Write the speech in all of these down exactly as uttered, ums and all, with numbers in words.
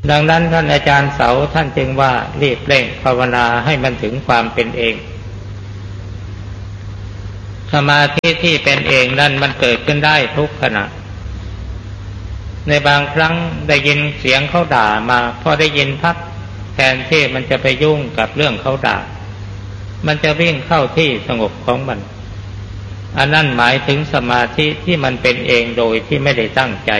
ดังนั้นท่านอาจารย์เสาท่านจึงว่ารีบเร่งภาวนาให้มันถึงความเป็นเองสมาธิที่เป็นเองนั่นมันเกิดขึ้นได้ทุกขณะในบางครั้งได้ยินเสียงเขาด่ามาพอได้ยินพักแทนที่มันจะไปยุ่งกับเรื่องเขาด่ามันจะวิ่งเข้าที่สงบของมันอันนั้นหมายถึงสมาธิที่มันเป็นเองโดยที่ไม่ได้ตั้งใจ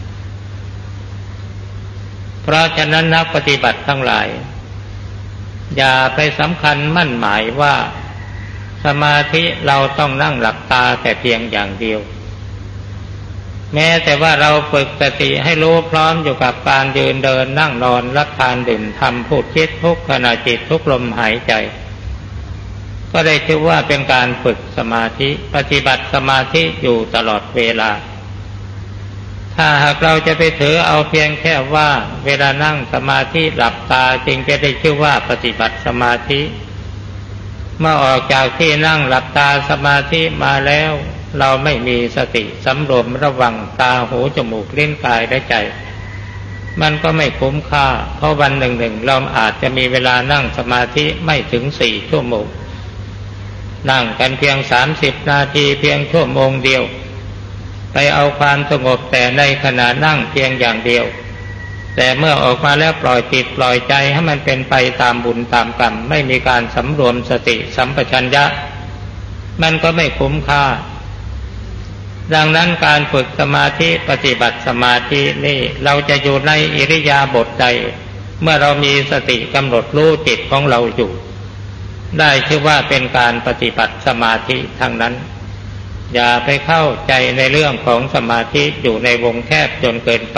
เพราะฉะนั้นนักปฏิบัติทั้งหลายอย่าไปสำคัญมั่นหมายว่าสมาธิเราต้องนั่งหลับตาแต่เพียงอย่างเดียวแม้แต่ว่าเราฝึกสติให้รู้พร้อมอยู่กับการยืนเดินนั่งนอนรับทานดื่มทำพูดคิดทุกขณะจิตทุกลมหายใจก็ได้ชื่อว่าเป็นการฝึกสมาธิปฏิบัติสมาธิอยู่ตลอดเวลาถ้าหากเราจะไปถือเอาเพียงแค่ว่าเวลานั่งสมาธิหลับตาจึงจะได้ชื่อว่าปฏิบัติสมาธิเมื่อออกจากที่นั่งหลับตาสมาธิมาแล้วเราไม่มีสติสำรวมระวังตาหูจมูกลิ้นกายและใจมันก็ไม่คุ้มค่าเพราะวันหนึ่งๆเราอาจจะมีเวลานั่งสมาธิไม่ถึงสี่ชั่วโมงนั่งกันเพียงสามสิบนาทีเพียงชั่วโมงเดียวไปเอาความสงบแต่ในขณะนั่งเพียงอย่างเดียวแต่เมื่อออกมาแล้วปล่อยจิตปล่อยใจให้มันเป็นไปตามบุญตามกรรมไม่มีการสำรวมสติสัมปชัญญะมันก็ไม่คุ้มค่าดังนั้นการฝึกสมาธิปฏิบัติสมาธินี่เราจะอยู่ในอิริยาบถใดเมื่อเรามีสติกำหนดรู้จิตของเราอยู่ได้ชื่อว่าเป็นการปฏิบัติสมาธิทั้งนั้นอย่าไปเข้าใจในเรื่องของสมาธิอยู่ในวงแคบจนเกินไป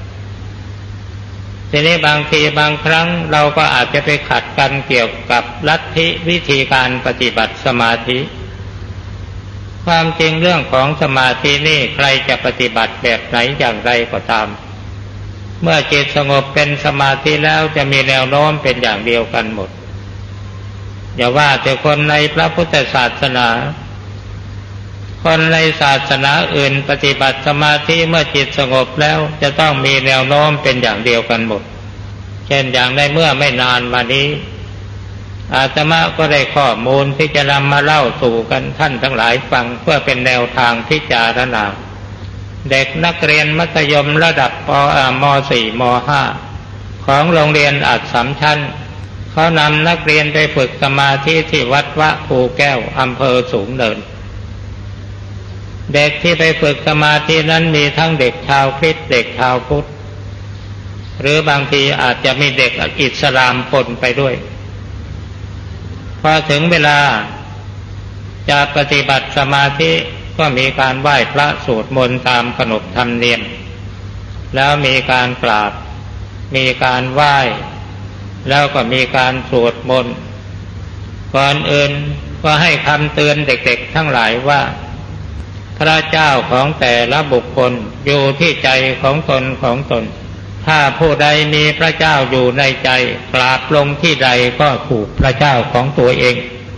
ทีนี้บางทีบางครั้งเราก็อาจจะไปขัดกันเกี่ยวกับลัทธิวิธีการปฏิบัติสมาธิความจริงเรื่องของสมาธินี่ใครจะปฏิบัติแบบไหนอย่างไรก็ตามเมื่อจิตสงบเป็นสมาธิแล้วจะมีแนวโน้มเป็นอย่างเดียวกันหมดอย่าว่าแต่คนในพระพุทธศาสนาคนในศาสนาอื่นปฏิบัติสมาธิเมื่อจิตสงบแล้วจะต้องมีแนวโน้มเป็นอย่างเดียวกันหมดเช่นอย่างในเมื่อไม่นานมานี้อาตมาก็ได้ข้อมูลที่จะนำมาเล่าสู่กันท่านทั้งหลายฟังเพื่อเป็นแนวทางพิจารณาเด็กนักเรียนมัธยมระดับป.ม.สี่ ม.ห้า ของโรงเรียนอัสสัมชัญเขานำนักเรียนไปฝึกสมาธิที่วัดวะภูแก้วอำเภอสูงเนินเด็กที่ไปฝึกสมาธินั้นมีทั้งเด็กชาวคริสต์เด็กชาวพุทธหรือบางทีอาจจะมีเด็กอิสลามปนไปด้วยพอถึงเวลาจะปฏิบัติสมาธิก็มีการไหว้พระสวดมนต์ตามขนบธรรมเนียมแล้วมีการกราบมีการไหว้แล้วก็มีการสวดมนต์ก่อนอื่นก็ให้คำเตือนเด็กๆทั้งหลายว่าพระเจ้าของแต่ละบุคคลอยู่ที่ใจของตนของตนถ้าผู้ใดมีพระเจ้าอยู่ในใจกราบลงที่ใดก็ถูกพระเจ้าของตัวเอง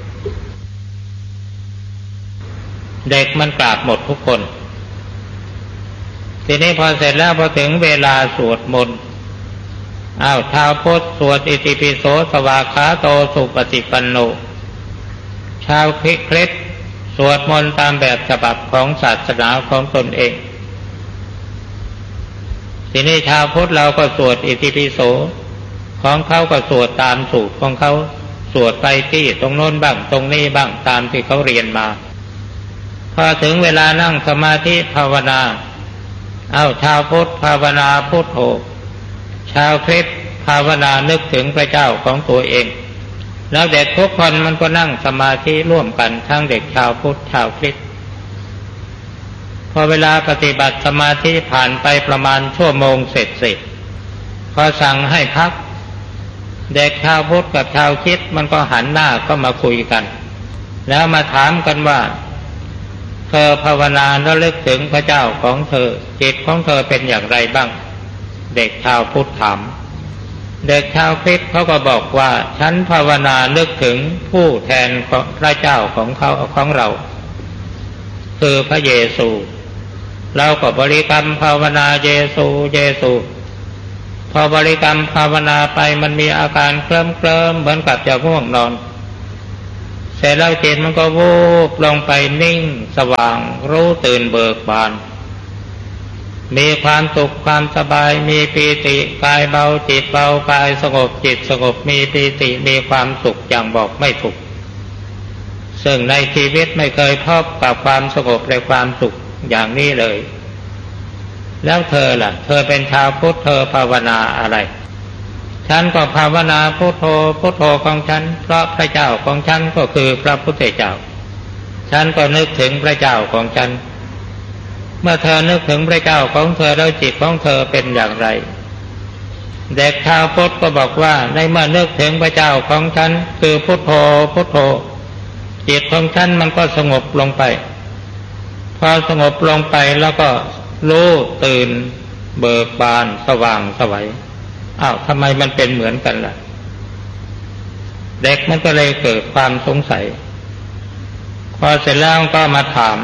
เด็กมันกราบหมดทุกคนทีนี้พอเสร็จแล้วพอถึงเวลาสวดมนต์อ้าวชาวพุทธสวดอิติปิโสสวากขาโตสุปฏิปันโนชาวคริสต์สวดมนต์ตามแบบฉบับของศาสนาของตนเองทีนี้ชาวพุทธเราก็สวดอิติปิโสของเขาก็สวดตามสูตรของเขาสวดไปที่ตรงโน้นบ้างตรงนี้บ้างตามที่เขาเรียนมาพอถึงเวลานั่งสมาธิภาวนาเอาชาวพุทธภาวนาพุทโธชาวคริสต์ภาวนานึกถึงพระเจ้าของตัวเองแล้วเด็กทุกคนมันก็นั่งสมาธิร่วมกันทั้งเด็กชาวพุทธชาวคริสต์พอเวลาปฏิบัติสมาธิผ่านไปประมาณชั่วโมงเสร็จๆพอสั่งให้พักเด็กชาวพุทธกับชาวคริสต์มันก็หันหน้าเข้ามาคุยกันแล้วมาถามกันว่าเธอภาวนาแล้วลึกถึงพระเจ้าของเธอจิตของเธอเป็นอย่างไรบ้างเด็กชาวพุทธถามเด็กชาวคริสต์เขาก็บอกว่าฉันภาวนานึกถึงผู้แทนของพระเจ้าของเขาของเราคือพระเยซูเราก็บริกรรมภาวนาเยซูเยซูพพอบริกรรมภาวนาไปมันมีอาการเคลิ้มเคลิ้มเหมือนกับจะง่วงนอนเสร็จแล้วจิตมันก็วูบลงไปนิ่งสว่างรู้ตื่นเบิกบานมีความสุขความสบายมีปีติกายเบาจิตเบากายสงบจิตสงบมีปีติมีความสุขอย่างบอกไม่ถูกซึ่งในชีวิตไม่เคยพบกับความสงบและความสุขอย่างนี้เลยแล้วเธอล่ะเธอเป็นชาวพุทธเธอภาวนาอะไรฉันก็ภาวนาพุทโธพุทโธของฉันเพราะพระเจ้าของฉันก็คือพระพุทธเจ้าฉันก็นึกถึงพระเจ้าของฉันเมื่อเธอนึกถึงพระเจ้าของเธอแล้วจิตของเธอเป็นอย่างไรเด็กชาวพุทธก็บอกว่าในเมื่อนึกถึงพระเจ้าของฉันคือพุทโธพุทโธจิตของฉันมันก็สงบลงไปพอสงบลงไปแล้วก็รู้ตื่นเบิกบานสว่างไสวอ้าวทำไมมันเป็นเหมือนกันล่ะเด็กมันก็เลยเกิดความสงสัยพอเสร็จแล้วก็มาถาม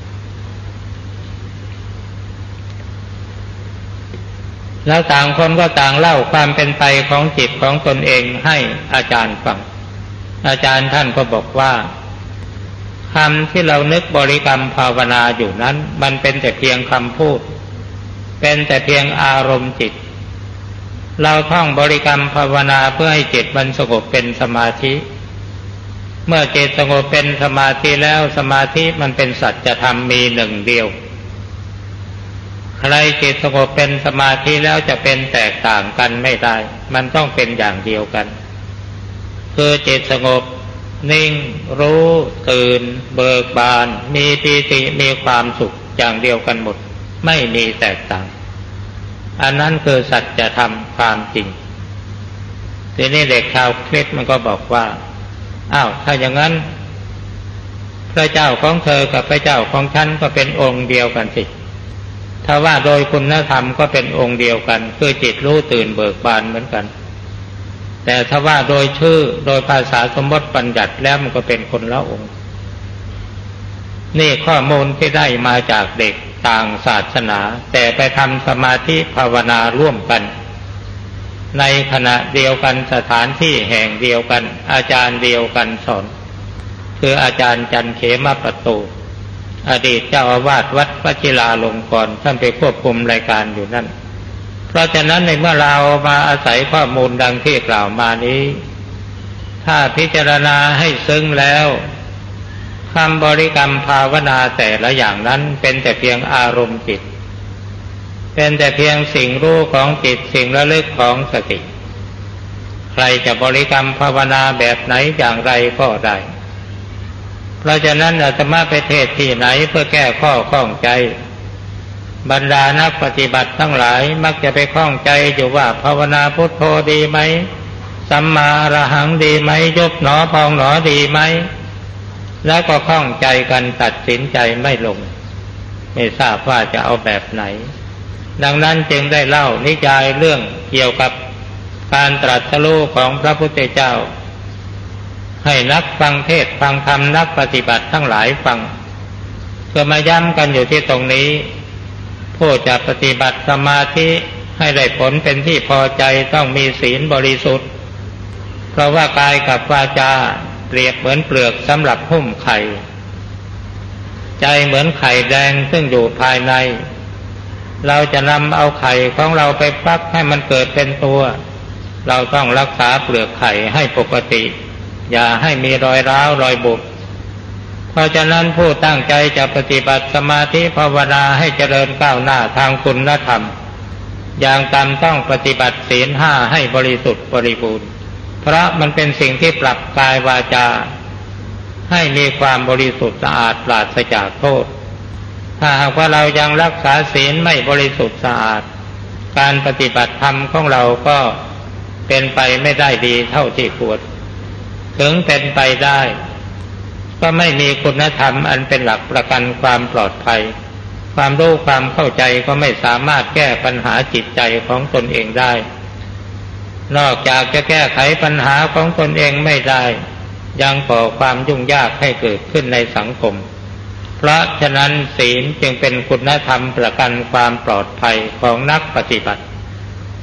แล้วต่างคนก็ต่างเล่าความเป็นไปของจิตของตนเองให้อาจารย์ฟังอาจารย์ท่านก็บอกว่าคำที่เรานึกบริกรรมภาวนาอยู่นั้นมันเป็นแต่เพียงคำพูดเป็นแต่เพียงอารมณ์จิตเราท่องบริกรรมภาวนาเพื่อให้จิตมันสงบเป็นสมาธิเมื่อจิตสงบเป็นสมาธิแล้วสมาธิมันเป็นสัจธรรมมีหนึ่งเดียวใครจิตสงบเป็นสมาธิแล้วจะเป็นแตกต่างกันไม่ได้มันต้องเป็นอย่างเดียวกันคือจิตสงบนิ่งรู้ตื่นเบิกบานมีปีติมีความสุขอย่างเดียวกันหมดไม่มีแตกต่างอันนั้นคือสัจธรรมความจริงทีนี้เด็กชาวคริสต์มันก็บอกว่าอ้าวถ้าอย่างนั้นพระเจ้าของเธอกับพระเจ้าของฉันก็เป็นองค์เดียวกันสิถ้าว่าโดยคุณธรรมก็เป็นองค์เดียวกันคือจิตรู้ตื่นเบิกบานเหมือนกันแต่ถ้าว่าโดยชื่อโดยภาษาสมมติบัญญัติแล้วมันก็เป็นคนละองค์นี่ข้อมูลที่ได้มาจากเด็กต่างศาสนาแต่ไปทำสมาธิภาวนาร่วมกันในขณะเดียวกันสถานที่แห่งเดียวกันอาจารย์เดียวกันสอนคืออาจารย์จันเขมประตูอดีตเจ้าอาวาสวัดวชิราลงกรณ์ท่านไปควบคุมรายการอยู่นั่นเพราะฉะนั้นในเมื่อเรามาอาศัยข้อมูลดังที่กล่าวมานี้ถ้าพิจารณาให้ซึ้งแล้วคำบริกรรมภาวนาแต่ละอย่างนั้นเป็นแต่เพียงอารมณ์จิตเป็นแต่เพียงสิ่งรู้ของจิตสิ่งระลึกของสติใครจะบริกรรมภาวนาแบบไหนอย่างไรก็ได้เพราะฉะนั้นอาตมาไปเทศที่ไหนเพื่อแก้ข้อข้องใจบรรดานักปฏิบัติทั้งหลายมักจะไปข้องใจอยู่ว่าภาวนาพุทโธดีไหมสัมมาอรหังดีไหมยุบหนอพองหนอดีไหมแล้วก็ข้องใจกันตัดสินใจไม่ลงไม่ทราบว่าจะเอาแบบไหนดังนั้นจึงได้เล่านิยายเรื่องเกี่ยวกับการตรัสรู้ของพระพุทธเจ้าให้นักฟังเทศน์ฟังธรรมนักปฏิบัติทั้งหลายฟังเพื่อมาย้ำกันอยู่ที่ตรงนี้ผู้จะปฏิบัติสมาธิให้ได้ผลเป็นที่พอใจต้องมีศีลบริสุทธิ์เพราะว่ากายกับวาจาเปรียบเหมือนเปลือกสำหรับหุ้มไข่ใจเหมือนไข่แดงซึ่งอยู่ภายในเราจะนำเอาไข่ของเราไปฟักให้มันเกิดเป็นตัวเราต้องรักษาเปลือกไข่ให้ปกติอย่าให้มีรอยร้าวรอยบุบเพราะฉะนั้นผู้ตั้งใจจะปฏิบัติสมาธิภาวนาให้เจริญก้าวหน้าทางคุณธรรมอย่างต่ำต้องปฏิบัติศีลห้าให้บริสุทธิ์บริบูรณ์เพราะมันเป็นสิ่งที่ปรับกายวาจาให้มีความบริสุทธิ์สะอาดปราศจากโทษถ้าหากว่าเรายังรักษาศีลไม่บริสุทธิ์สะอาดการปฏิบัติธรรมของเราก็เป็นไปไม่ได้ดีเท่าที่ควรถึงเป็นไปได้ก็ไม่มีคุณธรรมอันเป็นหลักประกันความปลอดภัยความรู้ความเข้าใจก็ไม่สามารถแก้ปัญหาจิตใจของตนเองได้นอกจากจะแก้ไขปัญหาของตนเองไม่ได้ยังก่อความยุ่งยากให้เกิดขึ้นในสังคมเพราะฉะนั้นศีลจึงเป็นคุณธรรมประกันความปลอดภัยของนักปฏิบัติ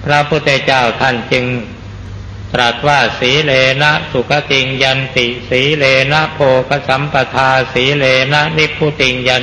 พระพุทธเจ้าท่านจึงตรัสว่าสีเลนะสุขติงยันติสีเลนะโภคสัมปทาสีเลนะนิพพุติงยัน